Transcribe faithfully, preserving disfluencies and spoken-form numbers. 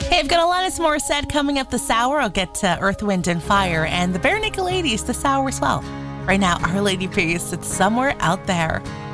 Hey, I've got Alanis Morissette coming up this hour. I'll get to Earth, Wind, and Fire and the Bare Naked Ladies this hour as well. Right now, Our Lady Peace, it's Somewhere Out There.